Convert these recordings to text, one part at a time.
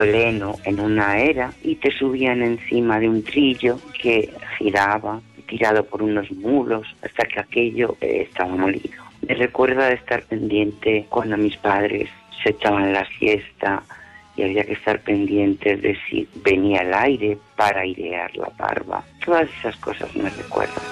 pleno en una era y te subían encima de un trillo que giraba, tirado por unos mulos, hasta que aquello estaba molido. Me recuerda de estar pendiente cuando mis padres se echaban la siesta y había que estar pendientes de si venía el aire para airear la barba. Todas esas cosas me recuerdan.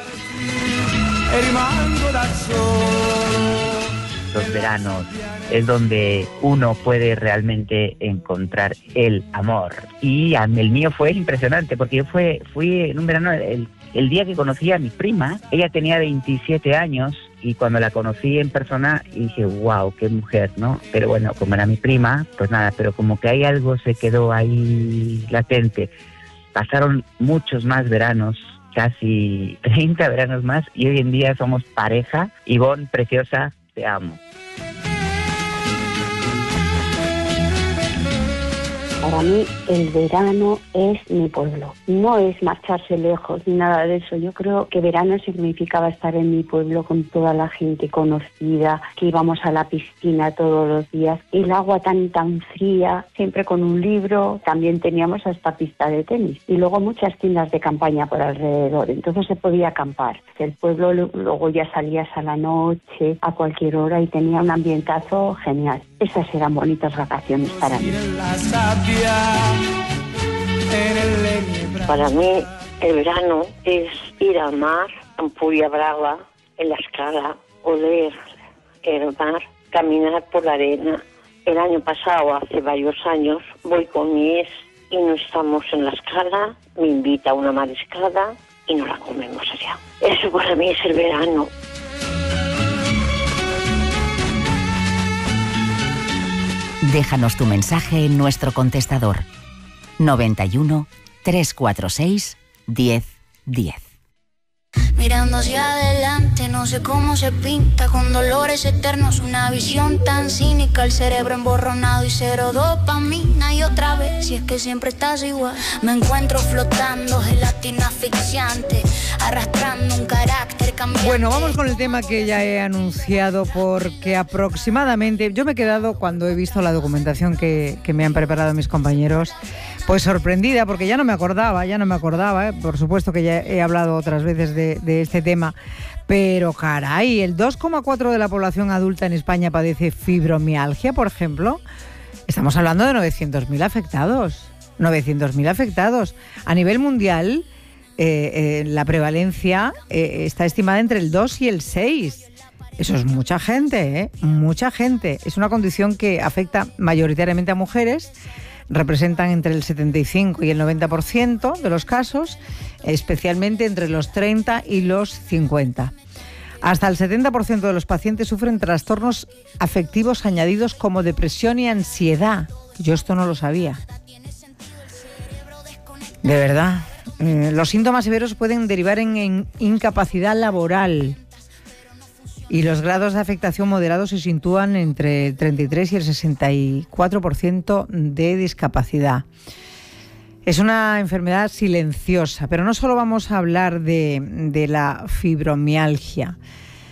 Los veranos es donde uno puede realmente encontrar el amor. Y el mío fue impresionante, porque yo fui en un verano, el día que conocí a mi prima. Ella tenía 27 años y cuando la conocí en persona dije, wow, qué mujer, ¿no? Pero bueno, como era mi prima, pues nada, pero como que hay algo se quedó ahí latente. Pasaron muchos más veranos, casi 30 veranos más, y hoy en día somos pareja. Ivonne, preciosa, te amo. Para mí el verano es mi pueblo, no es marcharse lejos ni nada de eso. Yo creo que verano significaba estar en mi pueblo con toda la gente conocida, que íbamos a la piscina todos los días, el agua tan fría, siempre con un libro. También teníamos hasta pista de tenis y luego muchas tiendas de campaña por alrededor, entonces se podía acampar. El pueblo luego ya salías a la noche, a cualquier hora, y tenía un ambientazo genial. Esas eran bonitas vacaciones para mí. Para mí el verano es ir al mar, a Ampuria Brava, en la escala, oler el mar, caminar por la arena. El año pasado, hace varios años, voy con mi ex y no estamos en la escala, me invita a una mariscada y nos la comemos allá. Eso para mí es el verano. Déjanos tu mensaje en nuestro contestador 91 346 1010. Mirando hacia adelante, no sé cómo se pinta, con dolores eternos, una visión tan cínica, el cerebro emborronado y cero dopamina. Y otra vez, si es que siempre estás igual, me encuentro flotando, gelatina asfixiante, arrastrando un carácter cambiante. Bueno, vamos con el tema que ya he anunciado, porque aproximadamente, yo me he quedado cuando he visto la documentación que me han preparado mis compañeros, pues sorprendida, porque ya no me acordaba, por supuesto que ya he hablado otras veces de este tema, pero caray, el 2,4% de la población adulta en España padece fibromialgia, por ejemplo. Estamos hablando de 900.000 afectados. 900.000 afectados. A nivel mundial, la prevalencia está estimada entre el 2 y el 6. Eso es mucha gente, ¿eh? Mucha gente. Es una condición que afecta mayoritariamente a mujeres. Representan entre el 75 y el 90% de los casos, especialmente entre los 30 y los 50. Hasta el 70% de los pacientes sufren trastornos afectivos añadidos como depresión y ansiedad. Yo esto no lo sabía. De verdad. Los síntomas severos pueden derivar en incapacidad laboral. Y los grados de afectación moderados se sitúan entre el 33 y el 64% de discapacidad. Es una enfermedad silenciosa, pero no solo vamos a hablar de la fibromialgia.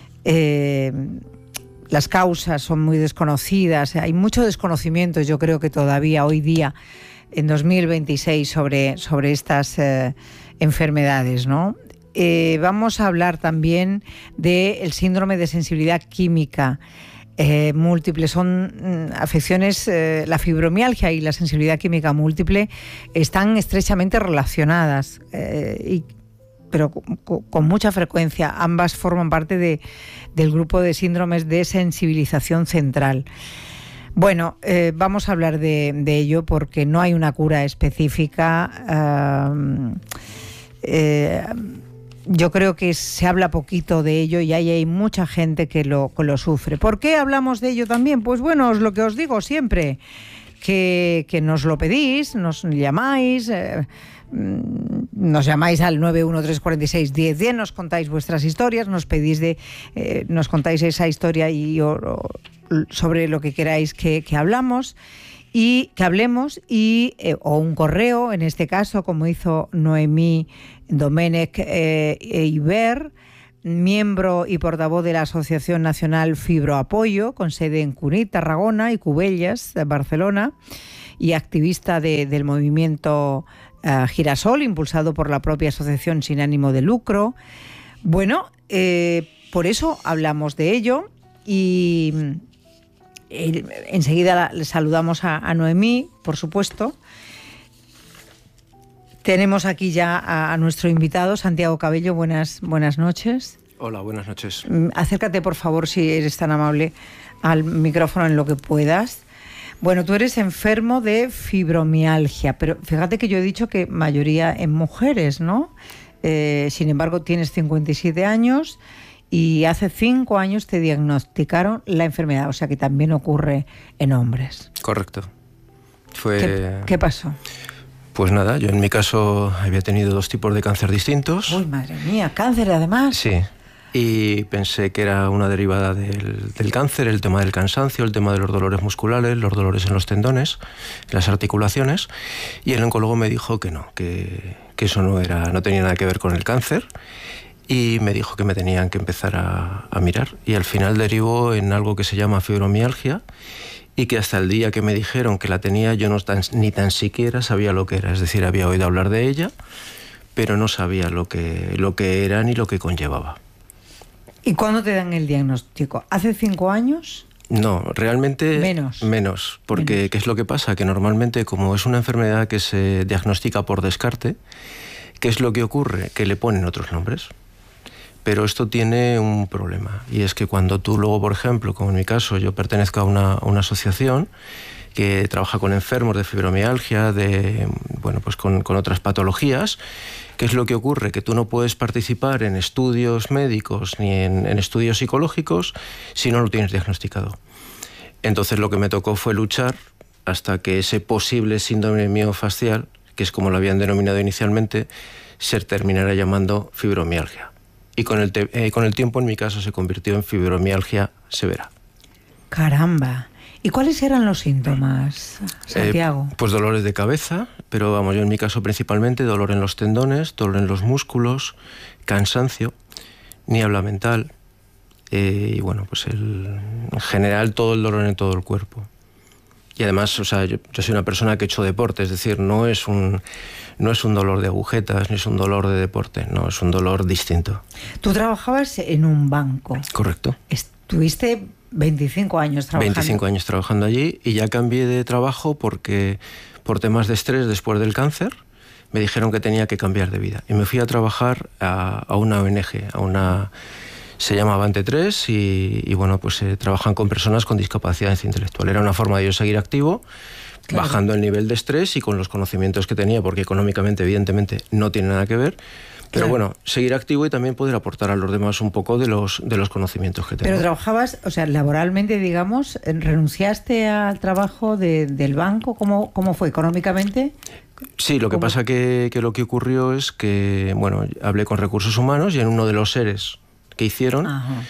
Las causas son muy desconocidas, hay mucho desconocimiento, yo creo que todavía hoy día, en 2026, sobre estas enfermedades, ¿no? Vamos a hablar también del síndrome de sensibilidad química múltiple. Son afecciones, la fibromialgia y la sensibilidad química múltiple están estrechamente relacionadas, pero con mucha frecuencia. Ambas forman parte del grupo de síndromes de sensibilización central. Bueno, vamos a hablar de ello porque no hay una cura específica. Yo creo que se habla poquito de ello y hay mucha gente que lo sufre. ¿Por qué hablamos de ello también? Pues bueno, es lo que os digo siempre, que nos lo pedís, nos llamáis al 913461010, nos contáis vuestras historias, nos pedís nos contáis esa historia y sobre lo que queráis que hablemos o un correo, en este caso, como hizo Noemí Domènech Iber, miembro y portavoz de la Asociación Nacional Fibroapoyo, con sede en Cunit, Tarragona, y Cubellas, Barcelona, y activista del movimiento Girasol, impulsado por la propia asociación sin ánimo de lucro. Bueno, por eso hablamos de ello, y enseguida le saludamos a Noemí, por supuesto. Tenemos aquí ya a nuestro invitado, Santiago Cabello. Buenas noches. Hola, buenas noches. Acércate, por favor, si eres tan amable, al micrófono en lo que puedas. Bueno, tú eres enfermo de fibromialgia, pero fíjate que yo he dicho que mayoría en mujeres, ¿no? Sin embargo, tienes 57 años y hace 5 años te diagnosticaron la enfermedad, o sea que también ocurre en hombres. Correcto. ¿Qué pasó? Pues nada, yo en mi caso había tenido 2 tipos de cáncer distintos. Uy, madre mía, ¿cáncer además? Sí, y pensé que era una derivada del cáncer, el tema del cansancio, el tema de los dolores musculares, los dolores en los tendones, en las articulaciones, y el oncólogo me dijo que no, que eso no tenía nada que ver con el cáncer, y me dijo que me tenían que empezar a mirar, y al final derivó en algo que se llama fibromialgia, y que hasta el día que me dijeron que la tenía yo ni tan siquiera sabía lo que era. Es decir, había oído hablar de ella, pero no sabía lo que era ni lo que conllevaba. ¿Y cuándo te dan el diagnóstico? ¿Hace 5 años? No, realmente menos. Porque ¿qué es lo que pasa? Que normalmente, como es una enfermedad que se diagnostica por descarte, ¿qué es lo que ocurre? Que le ponen otros nombres. Pero esto tiene un problema, y es que cuando tú luego, por ejemplo, como en mi caso, yo pertenezco a una asociación que trabaja con enfermos de fibromialgia, pues con otras patologías, ¿qué es lo que ocurre? Que tú no puedes participar en estudios médicos ni en estudios psicológicos si no lo tienes diagnosticado. Entonces lo que me tocó fue luchar hasta que ese posible síndrome miofascial, que es como lo habían denominado inicialmente, se terminara llamando fibromialgia. Y con el tiempo, en mi caso, se convirtió en fibromialgia severa. ¡Caramba! ¿Y cuáles eran los síntomas, Santiago? Pues dolores de cabeza, pero vamos, yo en mi caso principalmente dolor en los tendones, dolor en los músculos, cansancio, niebla mental, y bueno, pues en general todo el dolor en todo el cuerpo. Y además, o sea, yo soy una persona que he hecho deporte, es decir, no es un dolor de agujetas, ni es un dolor de deporte, no, es un dolor distinto. Tú trabajabas en un banco. Correcto. Estuviste 25 años trabajando. 25 años trabajando allí, y ya cambié de trabajo porque por temas de estrés después del cáncer me dijeron que tenía que cambiar de vida. Y me fui a trabajar a una ONG, se llama Avante 3, y bueno, pues trabajan con personas con discapacidad intelectual. Era una forma de yo seguir activo, claro, bajando el nivel de estrés y con los conocimientos que tenía, porque económicamente, evidentemente, no tiene nada que ver. Pero claro, bueno, seguir activo y también poder aportar a los demás un poco de los conocimientos que tengo. Pero trabajabas, o sea, laboralmente, digamos, ¿renunciaste al trabajo del banco? ¿Cómo fue económicamente? Sí, lo que pasa que lo que ocurrió es que, bueno, hablé con Recursos Humanos y en uno de los seres que hicieron,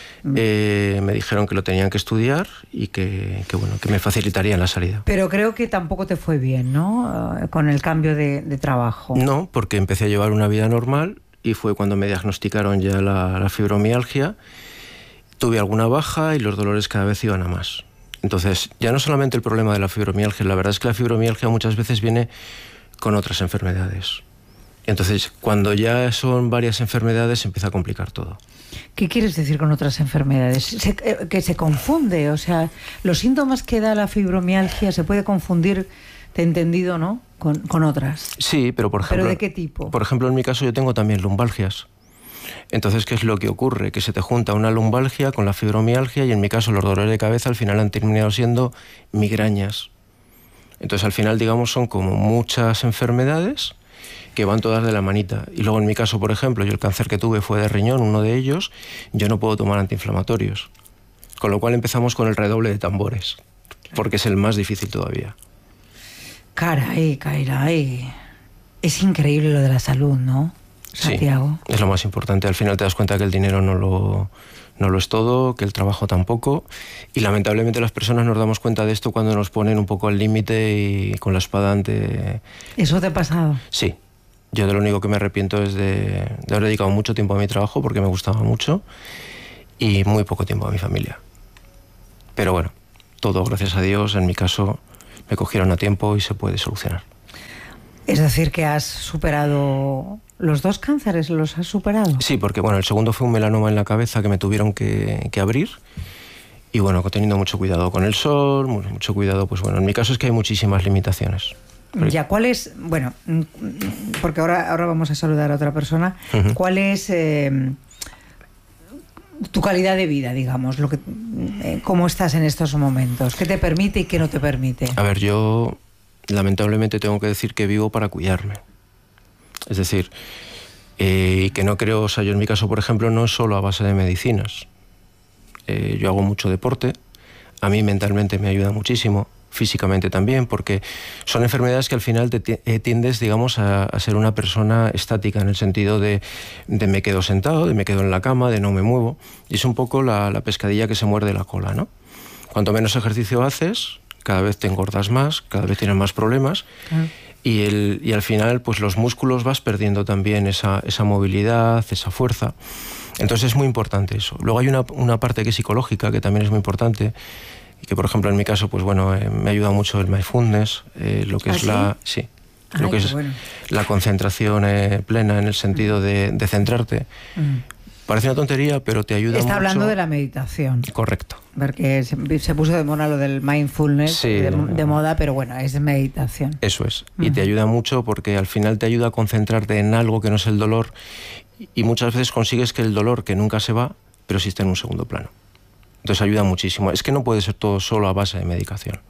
me dijeron que lo tenían que estudiar y que me facilitarían la salida. Pero creo que tampoco te fue bien, ¿no? Con el cambio de trabajo. No, porque empecé a llevar una vida normal y fue cuando me diagnosticaron ya la fibromialgia. Tuve alguna baja y los dolores cada vez iban a más. Entonces, ya no solamente el problema de la fibromialgia, la verdad es que la fibromialgia muchas veces viene con otras enfermedades. Entonces, cuando ya son varias enfermedades, se empieza a complicar todo. ¿Qué quieres decir con otras enfermedades? Que se confunde, o sea, los síntomas que da la fibromialgia se puede confundir, te he entendido, ¿no?, con otras. Sí, pero por ejemplo... ¿Pero de qué tipo? Por ejemplo, en mi caso yo tengo también lumbalgias. Entonces, ¿qué es lo que ocurre? Que se te junta una lumbalgia con la fibromialgia, y en mi caso los dolores de cabeza al final han terminado siendo migrañas. Entonces, al final, digamos, son como muchas enfermedades que van todas de la manita. Y luego en mi caso, por ejemplo, yo el cáncer que tuve fue de riñón, uno de ellos, yo no puedo tomar antiinflamatorios. Con lo cual empezamos con el redoble de tambores, porque es el más difícil todavía. Caray. Es increíble lo de la salud, ¿no, Santiago? Sí, es lo más importante. Al final te das cuenta que el dinero no lo es todo, que el trabajo tampoco, y lamentablemente las personas nos damos cuenta de esto cuando nos ponen un poco al límite y con la espada ante... ¿Eso te ha pasado? Sí, Yo de lo único que me arrepiento es de haber dedicado mucho tiempo a mi trabajo, porque me gustaba mucho, y muy poco tiempo a mi familia. Pero bueno, todo, gracias a Dios, en mi caso, me cogieron a tiempo y se puede solucionar. Es decir, que has superado los 2 cánceres, ¿los has superado? Sí, porque bueno, el segundo fue un melanoma en la cabeza que me tuvieron que abrir. Y bueno, teniendo mucho cuidado con el sol, mucho cuidado, pues bueno, en mi caso es que hay muchísimas limitaciones. Ya, ¿cuál es, bueno, porque ahora vamos a saludar a otra persona, ¿cuál es tu calidad de vida, digamos, cómo estás en estos momentos? ¿Qué te permite y qué no te permite? A ver, yo lamentablemente tengo que decir que vivo para cuidarme. Es decir, que no creo, o sea, yo en mi caso, por ejemplo, no es solo a base de medicinas. Yo hago mucho deporte, a mí mentalmente me ayuda muchísimo, físicamente también, porque son enfermedades que al final tiendes, digamos, a ser una persona estática, en el sentido de me quedo sentado, de me quedo en la cama, de no me muevo, y es un poco la pescadilla que se muerde la cola, ¿no? Cuanto menos ejercicio haces, cada vez te engordas más, cada vez tienes más problemas, y al final pues los músculos vas perdiendo también esa movilidad, esa fuerza. Entonces es muy importante eso. Luego hay una parte que es psicológica, que también es muy importante, y que por ejemplo en mi caso pues bueno, me ha ayudado mucho el mindfulness, lo que es la concentración plena, en el sentido de centrarte. Parece una tontería, pero te ayuda mucho. Está hablando de la meditación. Correcto. Porque se puso de moda lo del mindfulness, sí, de moda, pero bueno, es meditación. Eso es. Y te ayuda mucho porque al final te ayuda a concentrarte en algo que no es el dolor, y muchas veces consigues que el dolor, que nunca se va, pero sí está en un segundo plano. Entonces ayuda muchísimo. Es que no puede ser todo solo a base de medicación.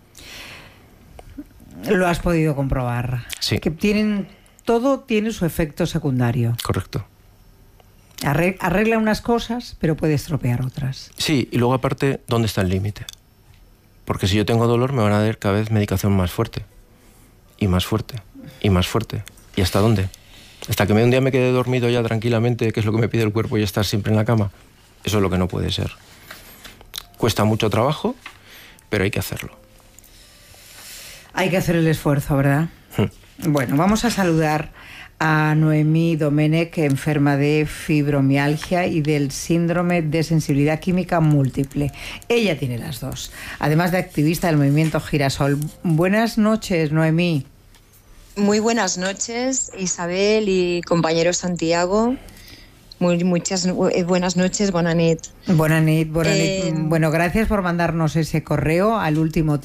Lo has podido comprobar. Sí. Que todo tiene su efecto secundario. Correcto. Arregla unas cosas, pero puede estropear otras. Sí, y luego aparte, ¿dónde está el límite? Porque si yo tengo dolor, me van a dar cada vez medicación más fuerte. Y más fuerte. Y más fuerte. ¿Y hasta dónde? Hasta que un día me quede dormido ya tranquilamente, que es lo que me pide el cuerpo, y estar siempre en la cama. Eso es lo que no puede ser. Cuesta mucho trabajo, pero hay que hacerlo. Hay que hacer el esfuerzo, ¿verdad? Bueno, vamos a saludar a Noemí Domenech, enferma de fibromialgia y del síndrome de sensibilidad química múltiple. Ella tiene las dos, además de activista del movimiento Girasol. Buenas noches, Noemí. Muy buenas noches, Isabel y compañero Santiago. Muchas buenas noches, bona nit. Bona nit. Bueno, gracias por mandarnos ese correo al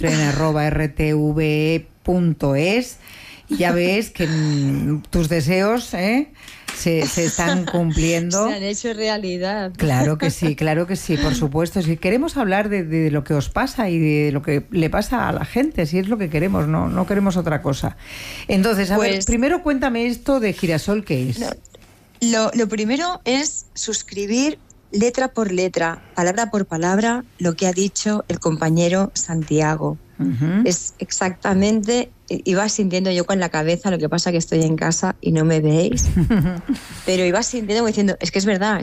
ultimotren@rtve.es. Ya ves que tus deseos se están cumpliendo. Se han hecho realidad. Claro que sí, por supuesto. Si queremos hablar de lo que os pasa y de lo que le pasa a la gente, si es lo que queremos, no queremos otra cosa. Entonces, a ver, primero cuéntame esto de Girasol, ¿qué es? Lo primero es suscribir letra por letra, palabra por palabra, lo que ha dicho el compañero Santiago. Es exactamente, iba sintiendo yo con la cabeza, lo que pasa que estoy en casa y no me veis, pero iba sintiendo diciendo, es que es verdad.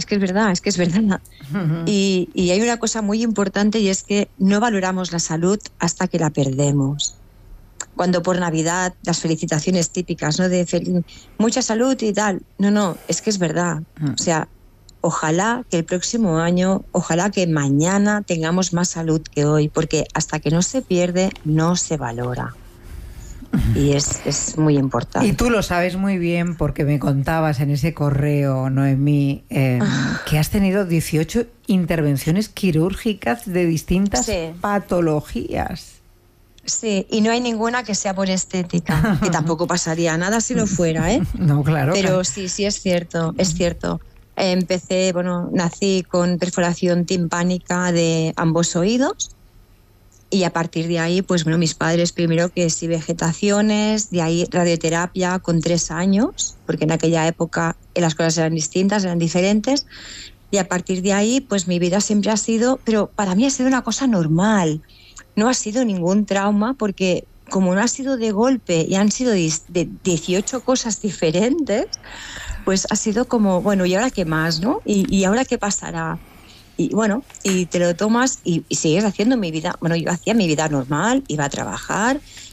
Y hay una cosa muy importante, y es que no valoramos la salud hasta que la perdemos. Cuando por Navidad las felicitaciones típicas, ¿no? De mucha salud y tal. No, es que es verdad. O sea, ojalá que el próximo año, ojalá que mañana tengamos más salud que hoy, porque hasta que no se pierde, no se valora. Y es muy importante. Y tú lo sabes muy bien porque me contabas en ese correo, Noemí, que has tenido 18 intervenciones quirúrgicas de distintas patologías. Sí, y no hay ninguna que sea por estética, que tampoco pasaría nada si lo fuera, ¿eh? No, claro. Pero sí, es cierto, es cierto. Nací con perforación timpánica de ambos oídos, y a partir de ahí, pues bueno, mis padres primero que sí vegetaciones, de ahí radioterapia con 3 años, porque en aquella época las cosas eran distintas, eran diferentes, y a partir de ahí, pues mi vida siempre ha sido, pero para mí ha sido una cosa normal. No ha sido ningún trauma, porque como no ha sido de golpe y han sido de 18 cosas diferentes, pues ha sido como, bueno, ¿y ahora qué más, no? ¿Y ahora qué pasará? Y bueno, y te lo tomas y sigues haciendo mi vida. Bueno, yo hacía mi vida normal, iba a trabajar,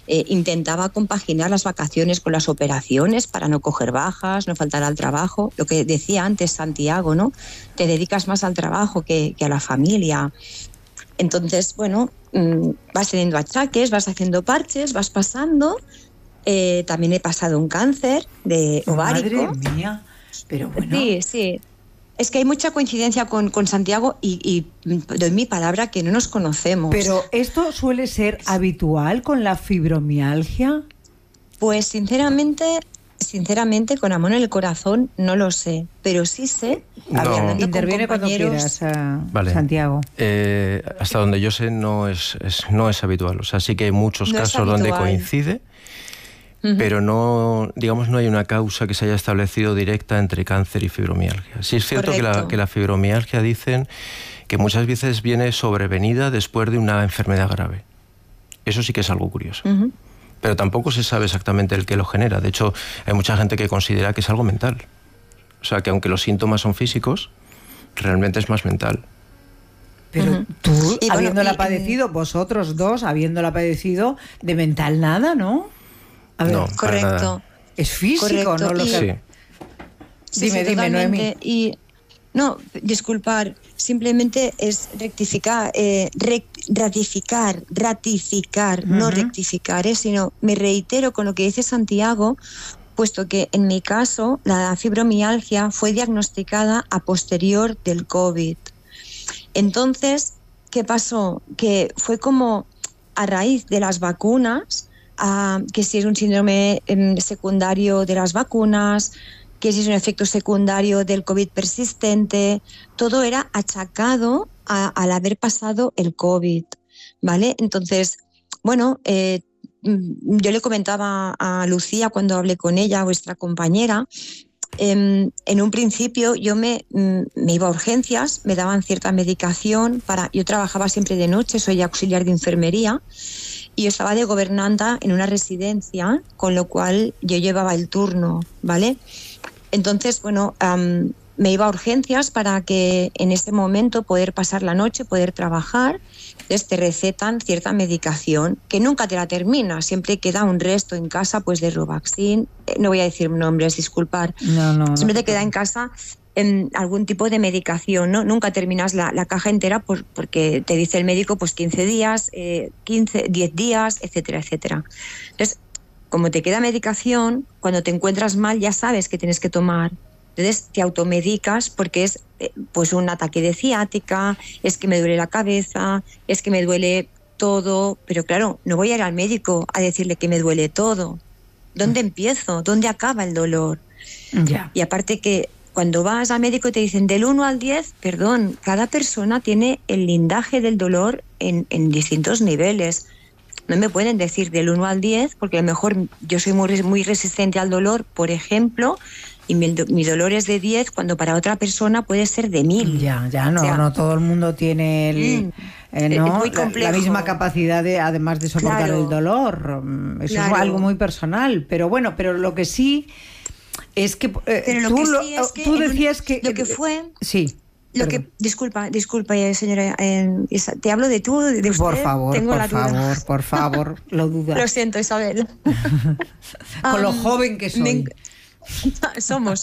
intentaba compaginar las vacaciones con las operaciones para no coger bajas, no faltar al trabajo. Lo que decía antes Santiago, ¿no? Te dedicas más al trabajo que a la familia. Entonces, bueno, vas teniendo achaques, vas haciendo parches, vas pasando. También he pasado un cáncer de ovárico. Madre mía, pero bueno. Sí. Es que hay mucha coincidencia con Santiago y doy mi palabra que no nos conocemos. Pero ¿esto suele ser habitual con la fibromialgia? Pues sinceramente, con amor en el corazón, no lo sé. Pero sí sé, hablando Interviene con compañeros, cuando quieras, vale. Santiago. Hasta donde yo sé no es habitual. O sea, sí que hay muchos casos donde coincide, pero no, digamos, no hay una causa que se haya establecido directa entre cáncer y fibromialgia. Sí es cierto que la fibromialgia dicen que muchas veces viene sobrevenida después de una enfermedad grave. Eso sí que es algo curioso. Pero tampoco se sabe exactamente el que lo genera. De hecho, hay mucha gente que considera que es algo mental. O sea, que aunque los síntomas son físicos, realmente es más mental. Pero tú, habiéndola padecido, vosotros dos, habiéndola padecido, de mental nada, ¿no? A ver, no, correcto. Es físico, ¿no? Sí. Dime, Noemí. Y no, disculpar, simplemente es ratificar, no rectificar, sino me reitero con lo que dice Santiago, puesto que en mi caso la fibromialgia fue diagnosticada a posterior del COVID. Entonces, ¿qué pasó? Que fue como a raíz de las vacunas, que si es un síndrome secundario de las vacunas, que si es un efecto secundario del COVID persistente, todo era achacado al haber pasado el COVID, ¿vale? Entonces, bueno, yo le comentaba a Lucía cuando hablé con ella, vuestra compañera, en un principio yo me iba a urgencias, me daban cierta medicación yo trabajaba siempre de noche, soy auxiliar de enfermería, y yo estaba de gobernanta en una residencia, con lo cual yo llevaba el turno, ¿vale? Entonces, bueno, me iba a urgencias para que en ese momento poder pasar la noche, poder trabajar. Entonces te recetan cierta medicación que nunca te la terminas, siempre queda un resto en casa, pues de Robaxin, no voy a decir nombres, disculpar. Siempre te queda en casa algún tipo de medicación, ¿no? Nunca terminas la caja entera porque te dice el médico pues 15 días, 10 días, etcétera, etcétera. Entonces, como te queda medicación, cuando te encuentras mal ya sabes que tienes que tomar. Entonces te automedicas porque es pues un ataque de ciática, es que me duele la cabeza, es que me duele todo, pero claro, no voy a ir al médico a decirle que me duele todo. ¿Dónde empiezo? ¿Dónde acaba el dolor? Ya. Y aparte que cuando vas al médico te dicen del 1 al 10, perdón, cada persona tiene el lindaje del dolor en distintos niveles. No me pueden decir del 1 al 10, porque a lo mejor yo soy muy resistente al dolor, por ejemplo, y mi dolor es de 10, cuando para otra persona puede ser de 1000. Ya, no, o sea, no todo el mundo tiene la misma capacidad además de soportar el dolor. Eso es algo muy personal. Pero bueno, pero lo que sí es que tú decías que lo que fue. Sí. Disculpa, señora, te hablo de tú, de usted. Por favor, lo dudas. Lo siento, Isabel. Con lo joven que soy. Somos.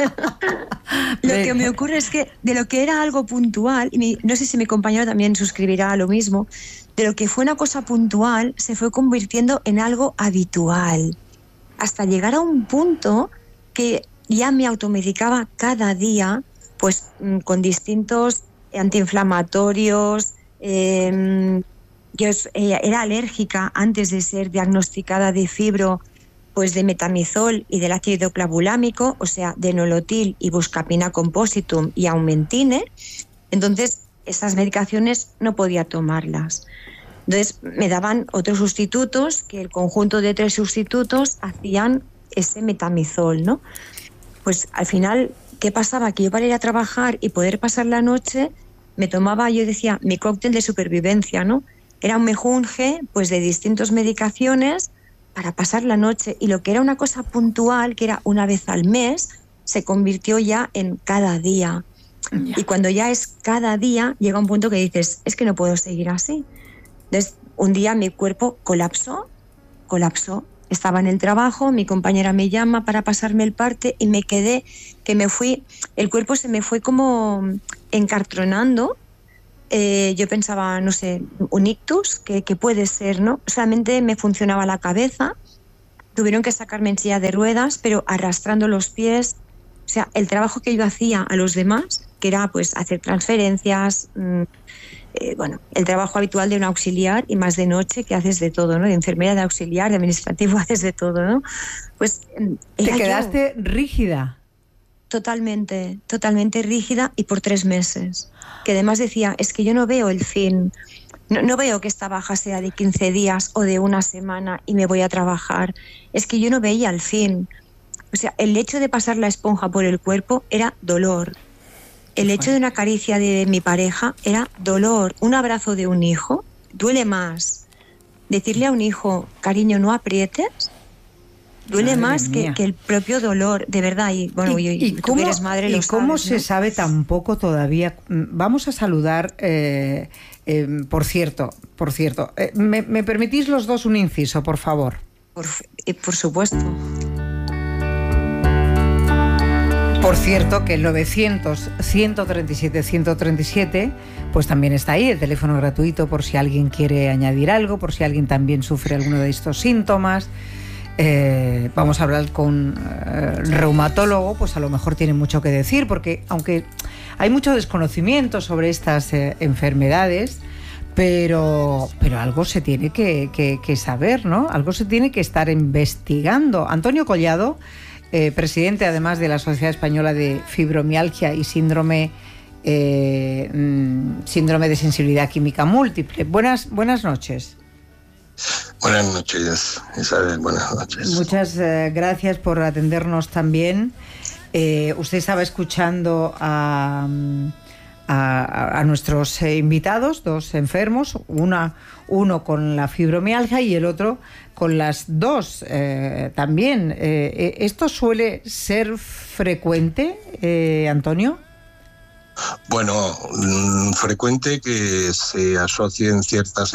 Lo que me ocurre es que de lo que era algo puntual, y no sé si mi compañero también suscribirá a lo mismo, de lo que fue una cosa puntual se fue convirtiendo en algo habitual, hasta llegar a un punto que ya me automedicaba cada día, pues con distintos antiinflamatorios. Yo era alérgica antes de ser diagnosticada de fibro, pues de metamizol y del ácido clavulámico, o sea, de nolotil y buscapina compositum y aumentine. Entonces, esas medicaciones no podía tomarlas. Entonces, me daban otros sustitutos, que el conjunto de 3 sustitutos hacían ese metamizol, ¿no? Pues al final, ¿qué pasaba? Que yo para ir a trabajar y poder pasar la noche, me tomaba, yo decía, mi cóctel de supervivencia, ¿no? Era un mejunje, pues de distintas medicaciones para pasar la noche, y lo que era una cosa puntual, que era una vez al mes, se convirtió ya en cada día. Y cuando ya es cada día, llega un punto que dices, es que no puedo seguir así. Entonces, un día mi cuerpo colapsó colapsó. Estaba en el trabajo, mi compañera me llama para pasarme el parte y me quedé, que me fui, el cuerpo se me fue como encartronando. Yo pensaba, no sé, un ictus, que puede ser, ¿no? Solamente me funcionaba la cabeza, tuvieron que sacarme en silla de ruedas, pero arrastrando los pies. O sea, el trabajo que yo hacía a los demás, que era pues hacer transferencias, el trabajo habitual de un auxiliar, y más de noche, que haces de todo, ¿no? De enfermera, de auxiliar, de administrativo, haces de todo, ¿no? Pues ¿te quedaste rígida? Totalmente rígida, y por 3 meses. Que además decía, es que yo no veo el fin, no veo que esta baja sea de 15 días o de una semana y me voy a trabajar. Es que yo no veía el fin. O sea, el hecho de pasar la esponja por el cuerpo era dolor. El hecho de una caricia de mi pareja era dolor. Un abrazo de un hijo duele más. Decirle a un hijo, cariño, no aprietes, duele más que el propio dolor, de verdad. Y bueno, tú que eres madre, lo sabes, ¿cómo ¿no? se sabe tan poco todavía? Vamos a saludar, por cierto, ¿me permitís los dos un inciso, por favor? Por supuesto. Por cierto, que el 900-137-137, pues también está ahí, el teléfono gratuito, por si alguien quiere añadir algo, por si alguien también sufre alguno de estos síntomas. Vamos a hablar con reumatólogo, pues a lo mejor tiene mucho que decir, porque aunque hay mucho desconocimiento sobre estas enfermedades, pero algo se tiene que saber, ¿no? Algo se tiene que estar investigando. Antonio Collado, presidente además de la Sociedad Española de Fibromialgia y síndrome de sensibilidad química múltiple. Buenas noches. Buenas noches, Isabel, buenas noches. Muchas gracias por atendernos también. Usted estaba escuchando a nuestros invitados, 2 enfermos, uno con la fibromialgia y el otro con las 2 también. ¿Esto suele ser frecuente, Antonio? Bueno, frecuente que se asocien ciertas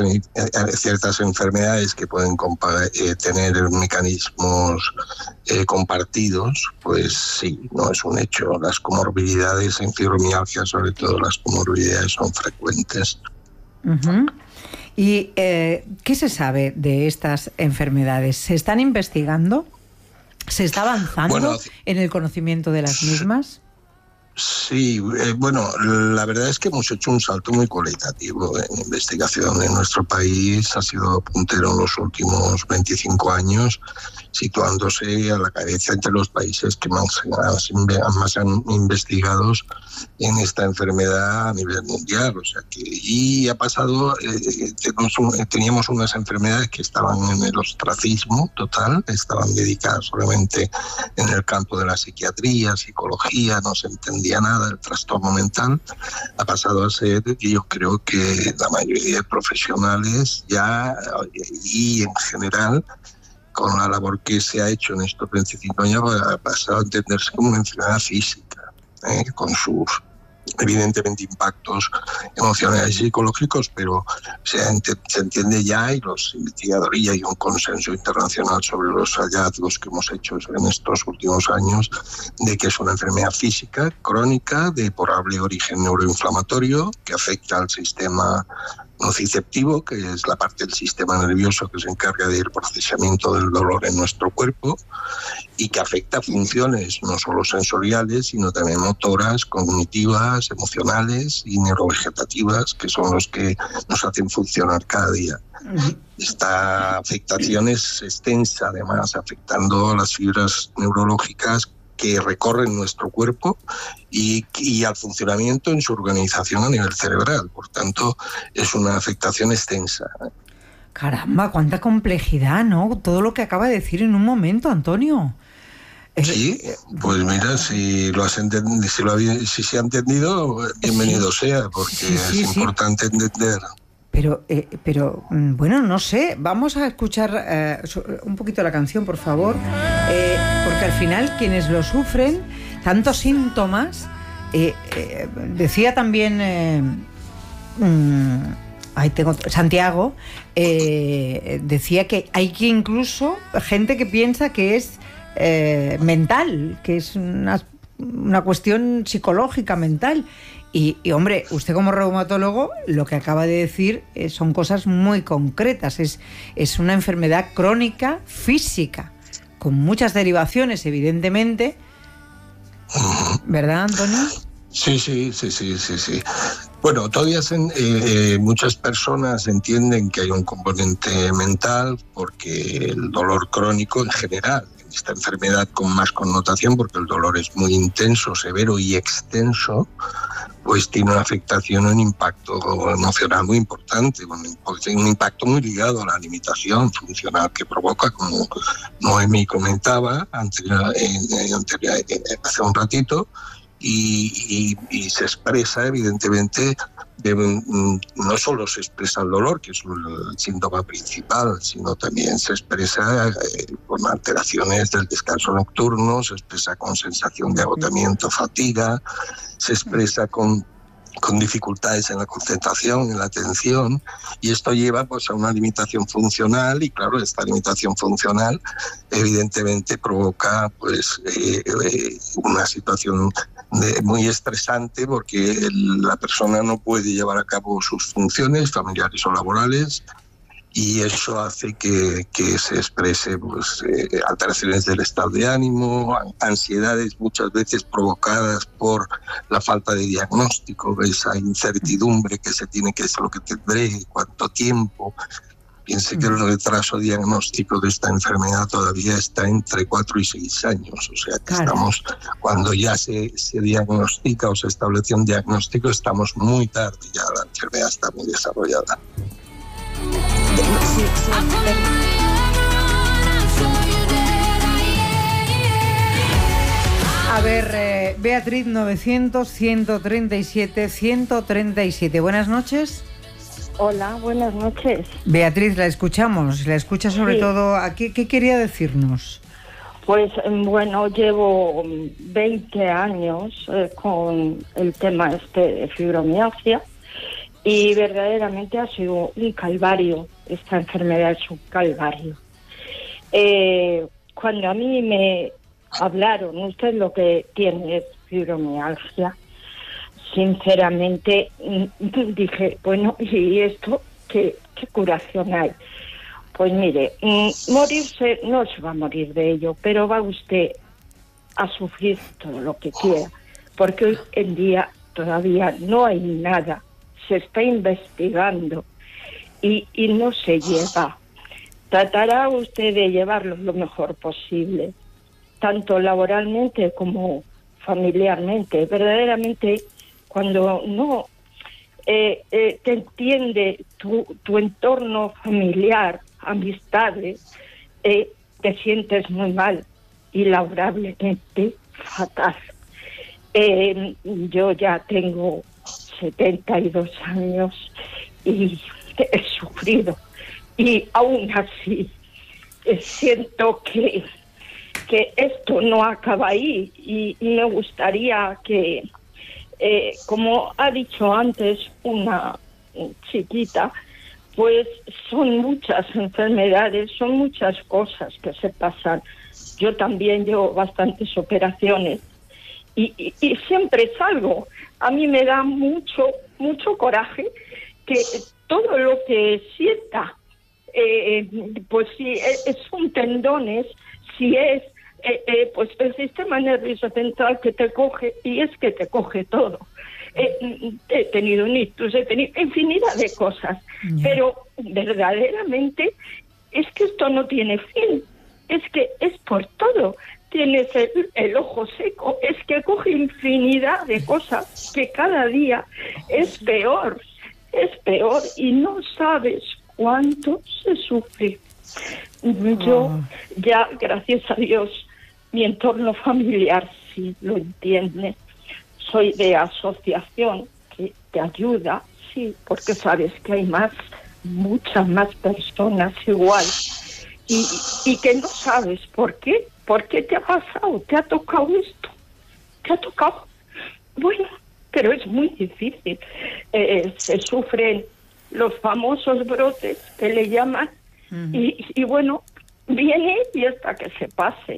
enfermedades que pueden tener mecanismos compartidos, pues sí, no es un hecho. Las comorbilidades en fibromialgia, sobre todo las comorbilidades, son frecuentes. Uh-huh. ¿Y qué se sabe de estas enfermedades? ¿Se están investigando? ¿Se está avanzando en el conocimiento de las mismas? Sí, la verdad es que hemos hecho un salto muy cualitativo en investigación. En nuestro país ha sido puntero en los últimos 25 años, situándose a la cabeza entre los países que más han investigado en esta enfermedad a nivel mundial. O sea y ha pasado, teníamos unas enfermedades que estaban en el ostracismo total, estaban dedicadas solamente en el campo de la psiquiatría, psicología, no se entendía nada del trastorno mental. Ha pasado a ser, yo creo que la mayoría de profesionales ya, y en general, con la labor que se ha hecho en estos 25 años, ha pasado a entenderse como una enfermedad física, con sus evidentemente impactos emocionales y psicológicos, pero se entiende ya, y los investigadores, y hay un consenso internacional sobre los hallazgos que hemos hecho en estos últimos años, de que es una enfermedad física crónica de probable origen neuroinflamatorio que afecta al sistema nociceptivo, que es la parte del sistema nervioso que se encarga del procesamiento del dolor en nuestro cuerpo, y que afecta funciones no solo sensoriales, sino también motoras, cognitivas, emocionales y neurovegetativas, que son los que nos hacen funcionar cada día. Esta afectación es extensa, además, afectando las fibras neurológicas que recorren nuestro cuerpo y al funcionamiento en su organización a nivel cerebral. Por tanto, es una afectación extensa. Caramba, cuánta complejidad, ¿no? Todo lo que acaba de decir en un momento, Antonio. Sí, pues mira, si se ha entendido, bienvenido sea, porque es importante entender. Pero bueno, no sé, vamos a escuchar un poquito la canción, por favor, porque al final quienes lo sufren, tantos síntomas, decía también ahí tengo Santiago, decía que hay que incluso gente que piensa que es mental, que es una cuestión psicológica, mental. Y hombre, usted como reumatólogo lo que acaba de decir son cosas muy concretas. Es una enfermedad crónica física, con muchas derivaciones, evidentemente. ¿Verdad, Antonio? Sí. Bueno, todavía muchas personas entienden que hay un componente mental porque el dolor crónico en general, esta enfermedad con más connotación porque el dolor es muy intenso, severo y extenso, pues tiene una afectación, un impacto emocional muy importante, un impacto muy ligado a la limitación funcional que provoca, como Noemí comentaba hace un ratito, y se expresa evidentemente, no solo se expresa el dolor, que es el síntoma principal, sino también se expresa con alteraciones del descanso nocturno, se expresa con sensación de agotamiento, fatiga, se expresa con dificultades en la concentración, en la atención, y esto lleva pues a una limitación funcional, y claro, esta limitación funcional evidentemente provoca pues una situación muy estresante, porque la persona no puede llevar a cabo sus funciones familiares o laborales, y eso hace que se exprese pues, alteraciones del estado de ánimo, ansiedades muchas veces provocadas por la falta de diagnóstico, esa incertidumbre que se tiene, que es lo que tendré, cuánto tiempo. Piense que el retraso diagnóstico de esta enfermedad todavía está entre 4 y 6 años, o sea que estamos, cuando ya se diagnostica o se establece un diagnóstico, estamos muy tarde, ya la enfermedad está muy desarrollada. A ver, Beatriz, 900-137-137. Buenas noches. Hola, buenas noches. Beatriz, la escuchamos. La escucha sobre todo. ¿Qué quería decirnos? Pues bueno, llevo 20 años con el tema de fibromialgia, y verdaderamente ha sido un calvario. Esta enfermedad es un calvario. Cuando a mí me hablaron, usted lo que tiene es fibromialgia, sinceramente dije, bueno, ¿y esto qué curación hay? Pues mire, morirse no se va a morir de ello, pero va usted a sufrir todo lo que quiera, porque hoy en día todavía no hay nada, se está investigando y no se lleva. Tratará usted de llevarlo lo mejor posible, tanto laboralmente como familiarmente. Verdaderamente, cuando no te entiende tu entorno familiar, amistades, te sientes muy mal y laborablemente fatal. Yo ya tengo 72 años y he sufrido, y aún así siento que esto no acaba ahí, y me gustaría que, como ha dicho antes una chiquita, pues son muchas enfermedades, son muchas cosas que se pasan. Yo también llevo bastantes operaciones y siempre salgo. A mí me da mucho coraje que todo lo que sienta, pues si son tendones, si es pues el sistema nervioso central que te coge, y es que te coge todo. He tenido un ictus, he tenido infinidad de cosas, pero verdaderamente es que esto no tiene fin, es que es por todo. Tienes el ojo seco, es que coge infinidad de cosas que cada día es peor, y no sabes cuánto se sufre. Yo ya, gracias a Dios, mi entorno familiar sí lo entiende. Soy de asociación que te ayuda, sí, porque sabes que hay muchas más personas igual, y que no sabes por qué. ¿Por qué te ha pasado? ¿Te ha tocado esto? ¿Te ha tocado? Bueno, pero es muy difícil. Se sufren los famosos brotes que le llaman, y bueno, viene y hasta que se pase.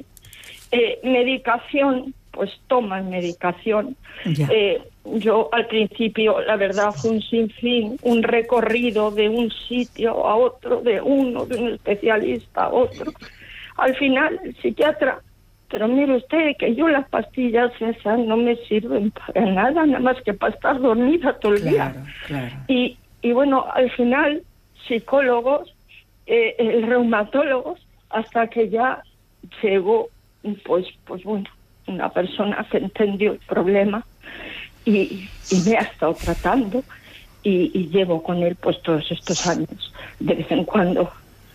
Medicación, pues toman medicación. Yo al principio, la verdad, fue un sinfín, un recorrido de un sitio a otro, de un especialista a otro. Al final, el psiquiatra, pero mire usted que yo las pastillas esas no me sirven para nada más que para estar dormida todo el día. Claro. Y bueno, al final, psicólogos, reumatólogos, hasta que ya llegó, pues bueno, una persona que entendió el problema y me ha estado tratando y llevo con él pues todos estos años. De vez en cuando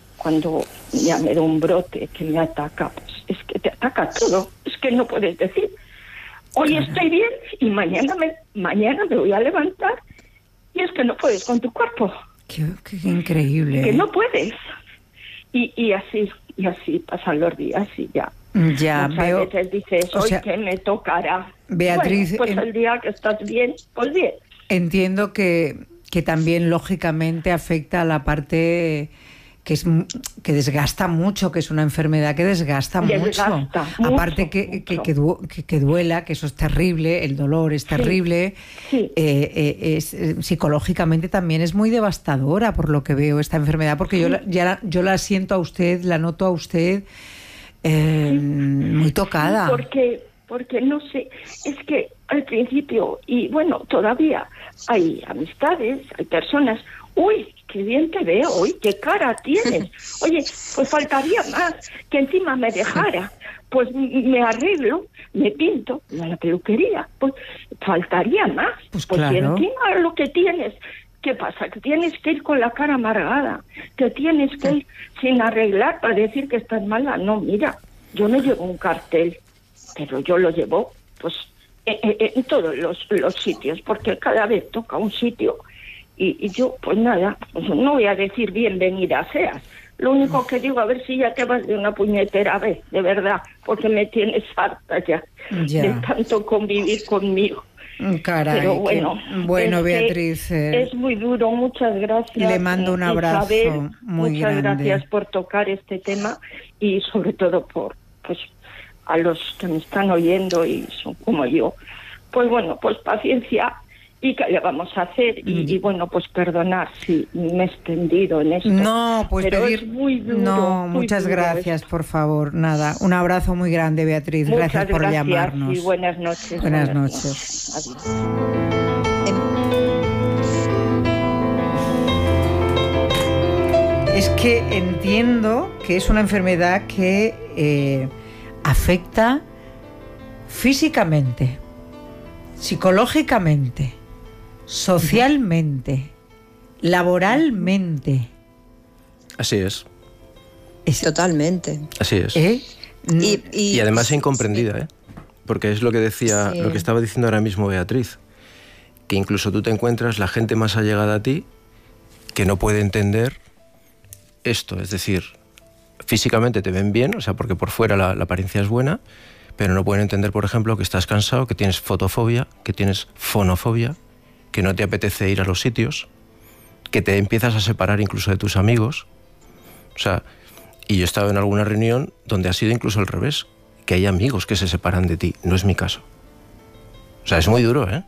ya me da un brote que me ataca, pues es que te ataca todo, es que no puedes decir hoy estoy bien y mañana me voy a levantar y es que no puedes con tu cuerpo. Qué increíble. Que no puedes. Y así pasan los días y ya. Ya muchas veo. veces dices, hoy que me tocará. Beatriz, bueno, pues el día que estás bien, pues bien. Entiendo que también lógicamente afecta a la parte que desgasta mucho, que es una enfermedad que desgasta mucho. Aparte que duela, que eso es terrible, el dolor es terrible. Psicológicamente también es muy devastadora, por lo que veo, esta enfermedad, porque yo la siento a usted, la noto a usted muy tocada. Porque no sé, es que al principio, y bueno, todavía hay amistades, hay personas, uy, qué bien te veo, uy, qué cara tienes, oye, pues faltaría más, que encima me dejara, pues me arreglo, me pinto, a la peluquería, pues faltaría más, pues claro. Si encima lo que tienes, ¿qué pasa? Que tienes que ir con la cara amargada, que tienes que ir sin arreglar para decir que estás mala. No, mira, yo no llevo un cartel, pero yo lo llevo pues en todos los sitios, porque cada vez toca un sitio y yo pues nada, pues no voy a decir bienvenida seas, lo único que digo, a ver si ya te vas de una puñetera vez, de verdad, porque me tienes harta ya. De tanto convivir conmigo. Caray, pero bueno, Beatriz, es muy duro. Muchas gracias. Le mando un abrazo Isabel, muy muchas grande. Gracias por tocar este tema y sobre todo por a los que me están oyendo y son como yo. Pues bueno, pues paciencia y qué le vamos a hacer y bueno, pues perdonar si me he extendido en esto. No, pues pero pedir... es muy duro. No, muy muchas duro gracias, esto. por favor. Nada, un abrazo muy grande, Beatriz. Gracias por llamarnos. Y buenas noches. Buenas noches. Adiós. Es que entiendo que es una enfermedad que afecta físicamente, psicológicamente, socialmente, laboralmente. Así es. Totalmente. Así es. Y además incomprendida, ¿eh? Porque es lo que decía, lo que estaba diciendo ahora mismo Beatriz, que incluso tú te encuentras la gente más allegada a ti que no puede entender esto, es decir, físicamente te ven bien, o sea, porque por fuera la apariencia es buena, pero no pueden entender, por ejemplo, que estás cansado, que tienes fotofobia, que tienes fonofobia, que no te apetece ir a los sitios, que te empiezas a separar incluso de tus amigos. O sea, y yo he estado en alguna reunión donde ha sido incluso al revés, que hay amigos que se separan de ti. No es mi caso. O sea, es muy duro, ¿eh?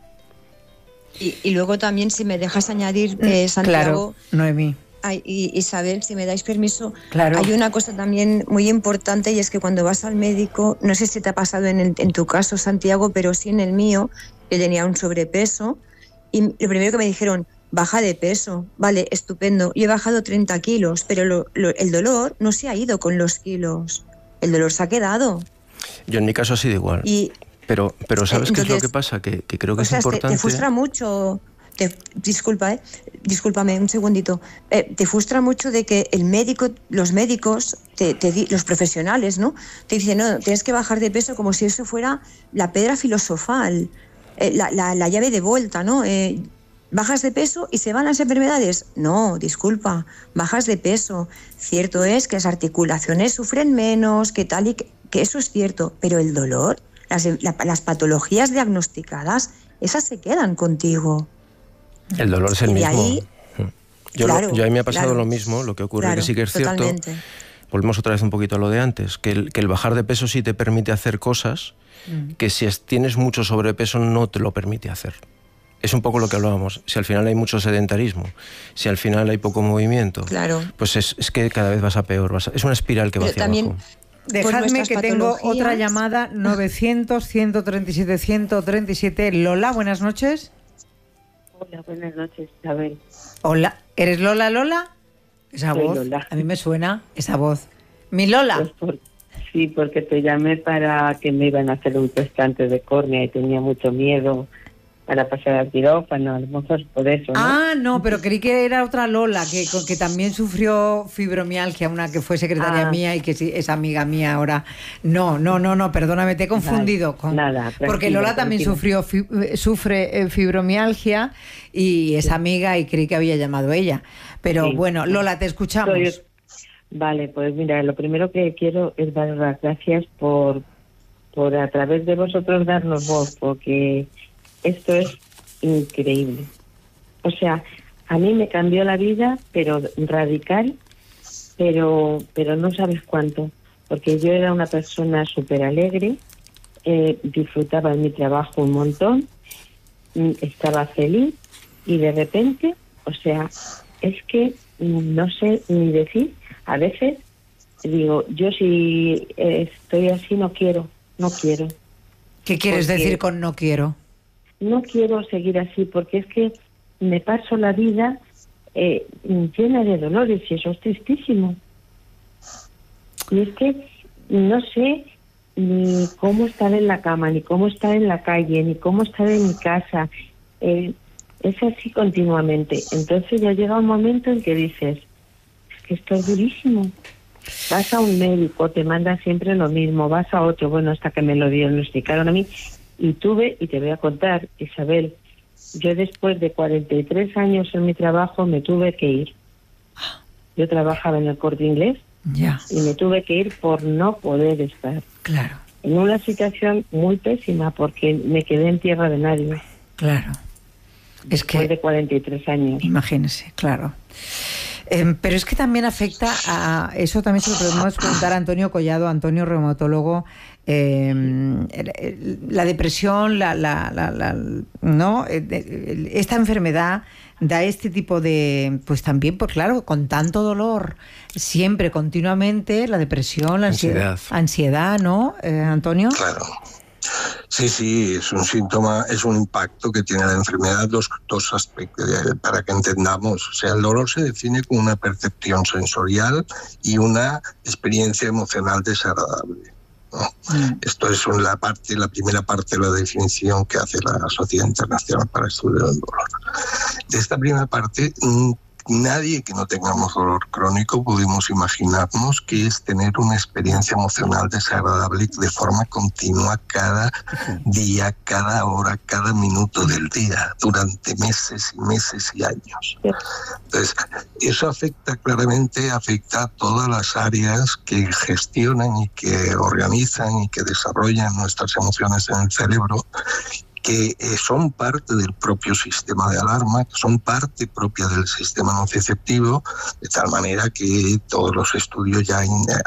Y luego también, si me dejas añadir, Claro, Santiago... Noemí. Y Isabel, si me dais permiso, claro. Hay una cosa también muy importante y es que cuando vas al médico, no sé si te ha pasado en tu caso, Santiago, pero sí en el mío, yo tenía un sobrepeso y lo primero que me dijeron, baja de peso, vale, estupendo, yo he bajado 30 kilos, pero el dolor no se ha ido con los kilos, el dolor se ha quedado. Yo en mi caso ha sido igual, pero ¿sabes qué es lo que pasa? Que creo que es importante... Te frustra mucho... Discúlpame un segundito. Te frustra mucho de que los médicos, los profesionales, ¿no? Te dicen, no, tienes que bajar de peso como si eso fuera la piedra filosofal, la llave de vuelta, ¿no? ¿Bajas de peso y se van las enfermedades? No, disculpa, bajas de peso. Cierto es que las articulaciones sufren menos, que tal y que eso es cierto, pero el dolor, las patologías diagnosticadas, esas se quedan contigo. El dolor es el mismo. Yo a mí me ha pasado lo mismo, lo que ocurre que sí que es cierto, totalmente. Volvemos otra vez un poquito a lo de antes, que el bajar de peso sí te permite hacer cosas que si tienes mucho sobrepeso no te lo permite hacer. Es un poco lo que hablábamos. Si al final hay mucho sedentarismo, si al final hay poco movimiento, pues es que cada vez vas a peor. Es una espiral que va hacia abajo. Dejadme que tengo otra llamada, 900-137-137. Lola, buenas noches. Hola, buenas noches, Isabel. Hola, ¿eres Lola? Esa Soy voz, Lola. a mí me suena esa voz. ¿Mi Lola? Pues sí, porque te llamé para que me iban a hacer un trasplante de córnea y tenía mucho miedo para pasar al quirófano, a lo mejor por eso, ¿no? Ah, no, pero creí que era otra Lola, que también sufrió fibromialgia, una que fue secretaria mía y que sí, es amiga mía ahora. No, perdóname, te he confundido. Nada, porque Lola también sufre fibromialgia y es amiga y creí que había llamado ella. Pero sí. Bueno, Lola, te escuchamos. Vale, pues mira, lo primero que quiero es dar las gracias por a través de vosotros darnos voz, porque esto es increíble. O sea, a mí me cambió la vida, pero radical, pero no sabes cuánto. Porque yo era una persona súper alegre, disfrutaba de mi trabajo un montón, estaba feliz y de repente, o sea, es que no sé ni decir. A veces digo, yo si estoy así no quiero. ¿Qué quieres decir con no quiero? No quiero seguir así porque es que me paso la vida llena de dolores y eso es tristísimo. Y es que no sé ni cómo estar en la cama, ni cómo estar en la calle, ni cómo estar en mi casa. Es así continuamente. Entonces ya llega un momento en que dices, es que esto es durísimo. Vas a un médico, te manda siempre lo mismo, vas a otro, bueno, hasta que me lo diagnosticaron a mí. Y te voy a contar, Isabel, yo después de 43 años en mi trabajo me tuve que ir. Yo trabajaba en el Corte Inglés y me tuve que ir por no poder estar. Claro. En una situación muy pésima porque me quedé en tierra de nadie. Claro. Después de 43 años. Imagínese, claro. Pero es que también afecta a... Eso también se lo podemos preguntar a Antonio Collado, Antonio reumatólogo. La depresión, ¿no? Esta enfermedad da este tipo de... Pues también, pues claro, con tanto dolor, siempre, continuamente, la depresión, la ansiedad, ¿no, Antonio? Claro. Sí, es un síntoma, es un impacto que tiene la enfermedad, dos aspectos para que entendamos. O sea, el dolor se define como una percepción sensorial y una experiencia emocional desagradable, ¿no? Esto es la primera parte de la definición que hace la Sociedad Internacional para el Estudio del Dolor. De esta primera parte, nadie que no tengamos dolor crónico podemos imaginarnos que es tener una experiencia emocional desagradable de forma continua cada día, cada hora, cada minuto del día, durante meses y meses y años. Entonces, eso afecta a todas las áreas que gestionan y que organizan y que desarrollan nuestras emociones en el cerebro, que son parte del propio sistema de alarma, que son parte propia del sistema nociceptivo, de tal manera que todos los estudios ya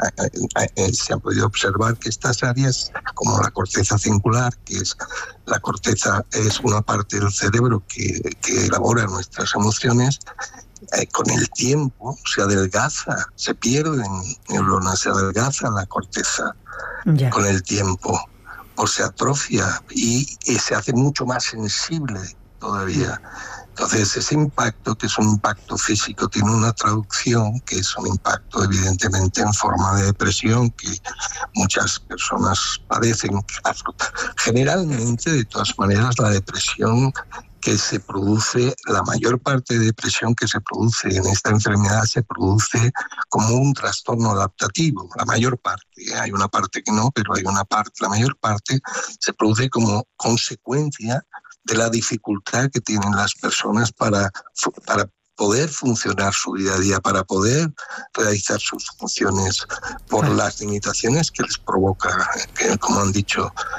se han podido observar que estas áreas, como la corteza cingular, la corteza es una parte del cerebro que elabora nuestras emociones, con el tiempo se adelgaza, se pierden neuronas, se adelgaza la corteza con el tiempo, o se atrofia y se hace mucho más sensible todavía. Entonces ese impacto, que es un impacto físico, tiene una traducción que es un impacto evidentemente en forma de depresión que muchas personas padecen. Generalmente, de todas maneras, la depresión que se produce, la mayor parte de depresión que se produce en esta enfermedad se produce como un trastorno adaptativo. La mayor parte, hay una parte que no, pero la mayor parte se produce como consecuencia de la dificultad que tienen las personas para poder funcionar su día a día, para poder realizar sus funciones por las limitaciones que les provoca, que, como han dicho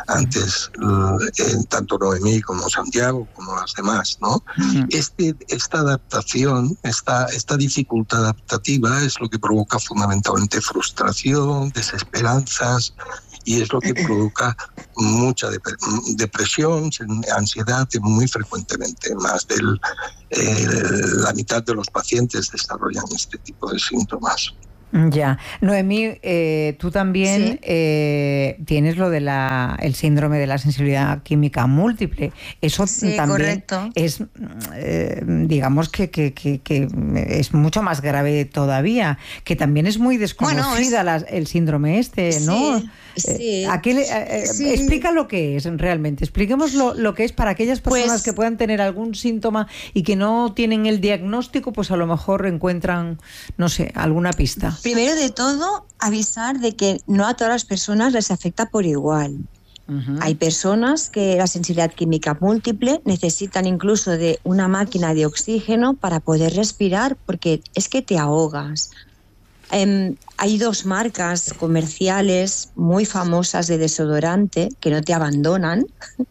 antes, tanto Noemí como Santiago, como las demás, ¿no? Esta adaptación, esta dificultad adaptativa es lo que provoca fundamentalmente frustración, desesperanzas, y es lo que provoca mucha depresión, ansiedad, muy frecuentemente. Más de la mitad de los pacientes desarrollan este tipo de síntomas. Ya. Noemí, tú también tienes lo de el síndrome de la sensibilidad química múltiple. Eso también correcto. Es, digamos que es mucho más grave todavía, que también es muy desconocida el síndrome ¿no? Sí, explica lo que es realmente. Expliquemos lo que es para aquellas personas que puedan tener algún síntoma y que no tienen el diagnóstico, pues a lo mejor encuentran, no sé, alguna pista. Primero de todo, avisar de que no a todas las personas les afecta por igual. Hay personas que la sensibilidad química múltiple necesitan incluso de una máquina de oxígeno para poder respirar, porque es que te ahogas. Hay 2 marcas comerciales muy famosas de desodorante que no te abandonan,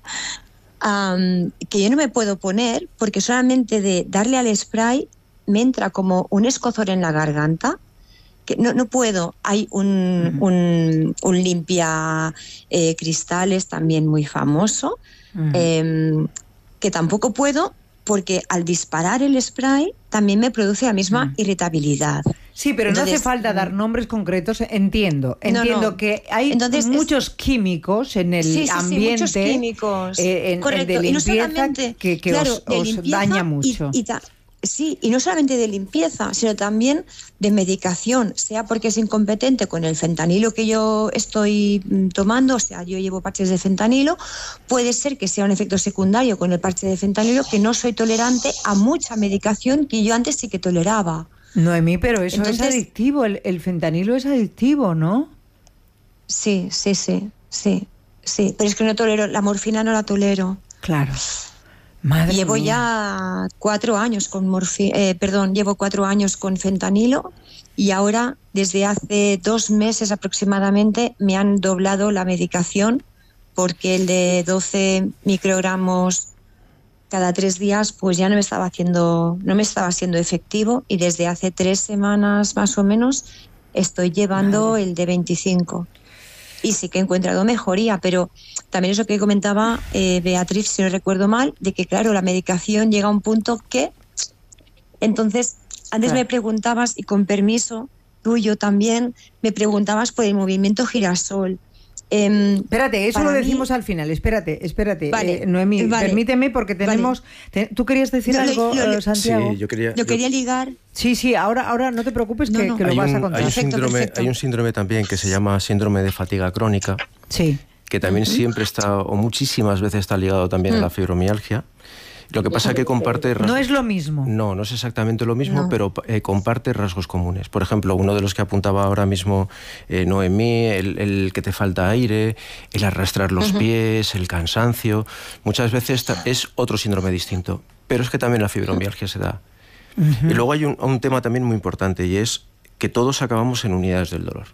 que yo no me puedo poner porque solamente de darle al spray me entra como un escozor en la garganta. Que no puedo. Hay un limpia cristales también muy famoso, que tampoco puedo porque al disparar el spray también me produce la misma irritabilidad. Sí, pero entonces, no hace falta dar nombres concretos. Entiendo que hay muchos químicos en el ambiente, muchos químicos, correcto, de limpieza, y no solamente, que os daña mucho. Y no solamente de limpieza, sino también de medicación, sea porque es incompetente con el fentanilo que yo estoy tomando, o sea, yo llevo parches de fentanilo, puede ser que sea un efecto secundario con el parche de fentanilo, que no soy tolerante a mucha medicación que yo antes sí que toleraba. Noemí, pero eso es adictivo, el fentanilo es adictivo, ¿no? Sí, pero es que no tolero, la morfina no la tolero. Claro. Madre llevo mía. Ya 4 años con llevo 4 años con fentanilo, y ahora desde hace 2 meses aproximadamente me han doblado la medicación, porque el de 12 microgramos cada 3 días pues ya no me estaba siendo efectivo, y desde hace 3 semanas más o menos estoy llevando el de 25. Y sí que he encontrado mejoría, pero también eso que comentaba Beatriz, si no recuerdo mal, de que claro, la medicación llega a un punto que... Entonces, antes me preguntabas, y con permiso tuyo también, me preguntabas por el movimiento girasol. Espérate, eso lo decimos al final. Espérate. Vale, Noemí, permíteme, porque tenemos... ¿Tú querías decir algo, Santiago? Sí, yo quería ligar... Sí, ahora no te preocupes, que lo vas a contar. Hay un síndrome también que se llama síndrome de fatiga crónica, que también siempre está, o muchísimas veces está ligado también a la fibromialgia. Lo que pasa es que comparte rasgos. No es lo mismo. No es exactamente lo mismo, pero comparte rasgos comunes. Por ejemplo, uno de los que apuntaba ahora mismo Noemí, el que te falta aire, el arrastrar los pies, el cansancio. Muchas veces es otro síndrome distinto, pero es que también la fibromialgia se da. Y luego hay un tema también muy importante, y es que todos acabamos en unidades del dolor.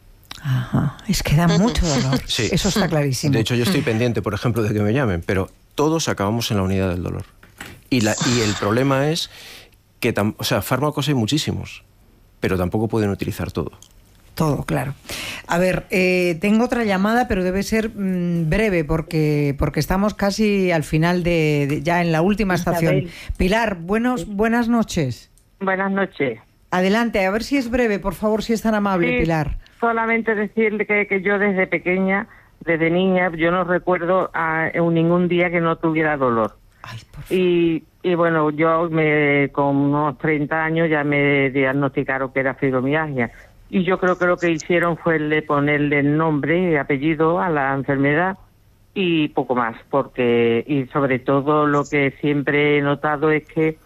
Ajá, es que da mucho dolor. Sí. Eso está clarísimo. De hecho, yo estoy pendiente, por ejemplo, de que me llamen, pero todos acabamos en la unidad del dolor. Y el problema es que, fármacos hay muchísimos, pero tampoco pueden utilizar todo. Todo, claro. A ver, tengo otra llamada, pero debe ser breve, porque estamos casi al final ya en la última estación. Pilar, buenas noches. Buenas noches. Adelante, a ver si es breve, por favor, si es tan amable, Pilar. Solamente decirle que yo desde pequeña, desde niña, yo no recuerdo ningún día que no tuviera dolor. Ay, por favor. Y bueno, yo con unos 30 años ya me diagnosticaron que era fibromialgia. Y yo creo que lo que hicieron fue ponerle nombre y apellido a la enfermedad y poco más, y sobre todo lo que siempre he notado es que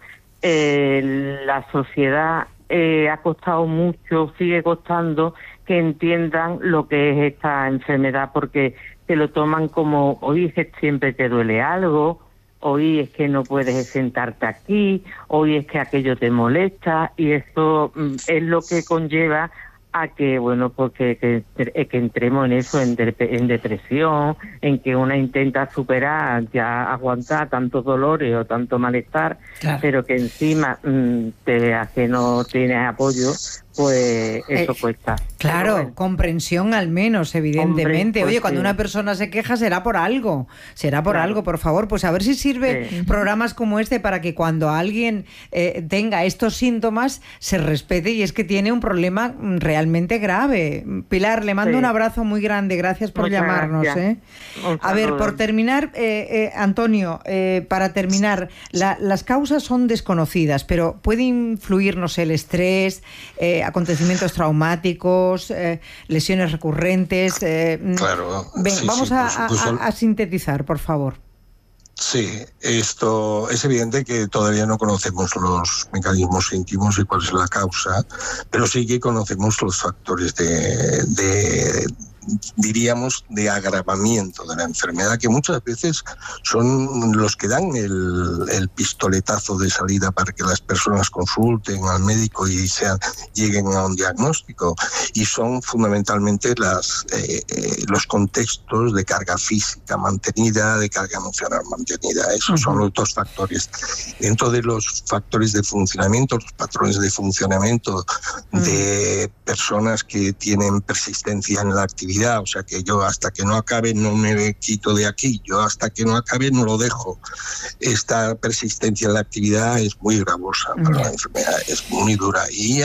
la sociedad ha costado mucho, sigue costando que entiendan lo que es esta enfermedad, porque se lo toman como, hoy es que siempre te duele algo, hoy es que no puedes sentarte aquí, hoy es que aquello te molesta, y esto es lo que conlleva a que, bueno, pues que entremos en eso, en depresión, en que una intenta superar, ya aguantar tantos dolores o tanto malestar, claro, pero que encima te veas que no tienes apoyo, pues eso cuesta. Claro, bueno, comprensión al menos, evidentemente. Hombre, pues oye, cuando una persona se queja será por algo, algo, por favor. Pues a ver si sirve programas como este para que cuando alguien tenga estos síntomas se respete, y es que tiene un problema realmente grave. Pilar, le mando un abrazo muy grande, gracias por llamarnos. A ver, por terminar, Antonio, para terminar, las causas son desconocidas, pero puede influir, no sé, el estrés, acontecimientos traumáticos, lesiones recurrentes. Claro. Vamos a sintetizar, por favor. Sí, esto es evidente que todavía no conocemos los mecanismos íntimos y cuál es la causa, pero sí que conocemos los factores diríamos, de agravamiento de la enfermedad, que muchas veces son los que dan el pistoletazo de salida para que las personas consulten al médico y lleguen a un diagnóstico, y son fundamentalmente los contextos de carga física mantenida, de carga emocional mantenida. Esos son los dos factores. Dentro de los factores de funcionamiento, los patrones de funcionamiento de personas que tienen persistencia en la actividad, o sea que yo hasta que no acabe no me quito de aquí, yo hasta que no acabe no lo dejo. Esta persistencia en la actividad es muy gravosa para la enfermedad, es muy dura, y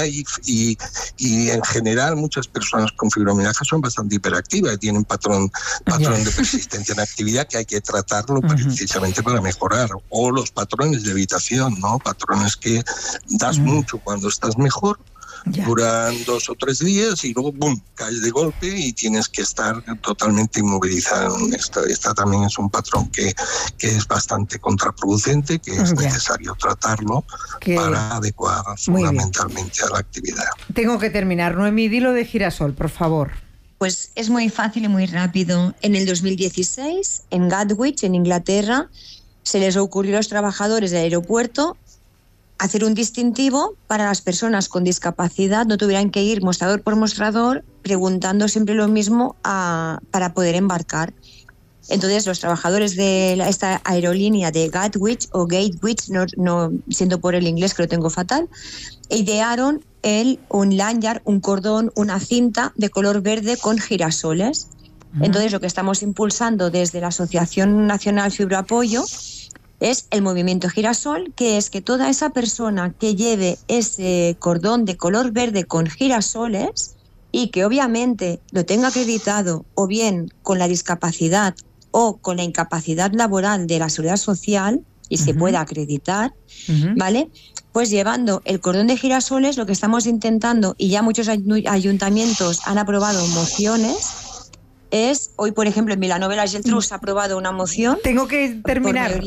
en general muchas personas con fibromialgia son bastante hiperactivas, tienen patrón de persistencia en actividad que hay que tratarlo precisamente para mejorar, o los patrones de evitación, ¿no? Patrones que das mucho cuando estás mejor, duran 2 o 3 días y luego ¡bum!, caes de golpe y tienes que estar totalmente inmovilizado. Esta también es un patrón que es bastante contraproducente, que es necesario tratarlo para adecuar fundamentalmente a la actividad. Tengo que terminar. Noemí, dilo de Girasol, por favor. Pues es muy fácil y muy rápido. En el 2016, en Gatwick, en Inglaterra, se les ocurrió a los trabajadores del aeropuerto hacer un distintivo para las personas con discapacidad, no tuvieran que ir mostrador por mostrador preguntando siempre lo mismo para poder embarcar. Entonces los trabajadores de esta aerolínea de Gatwick o Gatwick, no siento por el inglés que lo tengo fatal, idearon un lanyard, un cordón, una cinta de color verde con girasoles. Entonces lo que estamos impulsando desde la Asociación Nacional Fibroapoyo es el movimiento girasol, que es que toda esa persona que lleve ese cordón de color verde con girasoles y que obviamente lo tenga acreditado o bien con la discapacidad o con la incapacidad laboral de la Seguridad Social y se pueda acreditar, ¿vale? Pues llevando el cordón de girasoles, lo que estamos intentando, y ya muchos ayuntamientos han aprobado mociones, es, hoy por ejemplo en Villanueva y Geltrú se ha aprobado una moción. Tengo que terminar.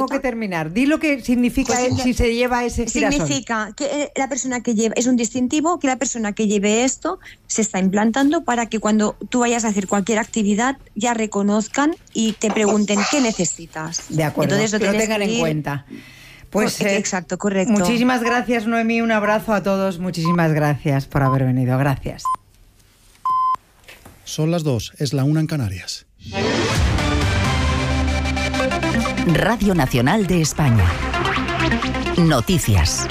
Di lo que significa si se lleva ese girasol. Significa que la persona que lleva, es un distintivo, que la persona que lleve esto se está implantando para que cuando tú vayas a hacer cualquier actividad ya reconozcan y te pregunten qué necesitas. De acuerdo, entonces lo tengan en cuenta. Pues exacto, correcto. Muchísimas gracias, Noemí, un abrazo a todos, muchísimas gracias por haber venido, gracias. Son las 2, es la 1 en Canarias. Radio Nacional de España. Noticias.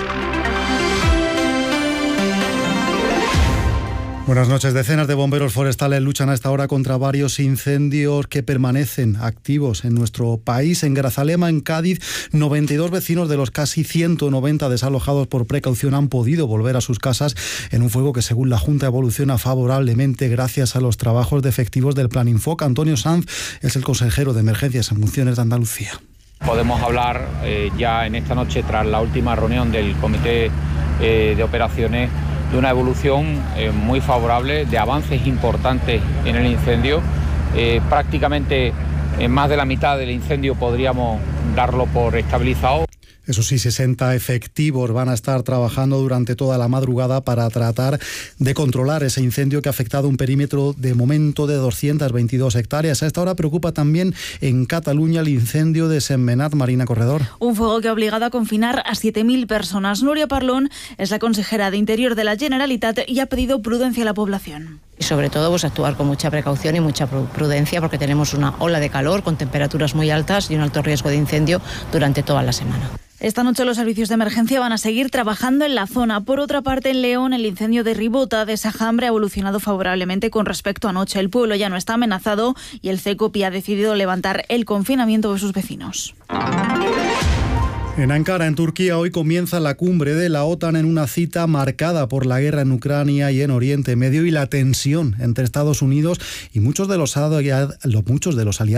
Buenas noches. Decenas de bomberos forestales luchan a esta hora contra varios incendios que permanecen activos en nuestro país. En Grazalema, en Cádiz, 92 vecinos de los casi 190 desalojados por precaución han podido volver a sus casas en un fuego que, según la Junta, evoluciona favorablemente gracias a los trabajos de efectivos del Plan Infoca. Antonio Sanz es el consejero de Emergencias en Funciones de Andalucía. Podemos hablar ya en esta noche, tras la última reunión del Comité de Operaciones, de una evolución muy favorable, de avances importantes en el incendio. Prácticamente en más de la mitad del incendio podríamos darlo por estabilizado. Eso sí, 60 efectivos van a estar trabajando durante toda la madrugada para tratar de controlar ese incendio que ha afectado un perímetro de momento de 222 hectáreas. A esta hora preocupa también en Cataluña el incendio de Sentmenat. Marina Corredor. Un fuego que ha obligado a confinar a 7.000 personas. Núria Parlon es la consejera de Interior de la Generalitat y ha pedido prudencia a la población. Y sobre todo pues actuar con mucha precaución y mucha prudencia porque tenemos una ola de calor con temperaturas muy altas y un alto riesgo de incendio durante toda la semana. Esta noche los servicios de emergencia van a seguir trabajando en la zona. Por otra parte, en León, el incendio de Ribota de Sajambre ha evolucionado favorablemente con respecto a anoche. El pueblo ya no está amenazado y el CECOPI ha decidido levantar el confinamiento de sus vecinos. En Ankara, en Turquía, hoy comienza la cumbre de la OTAN en una cita marcada por la guerra en Ucrania y en Oriente Medio y la tensión entre Estados Unidos y muchos de los aliados